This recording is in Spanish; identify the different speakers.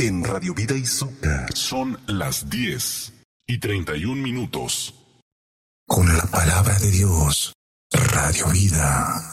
Speaker 1: en Radio Vida y Zucca. Son las 10:31.
Speaker 2: Con la palabra de Dios, Radio Vida.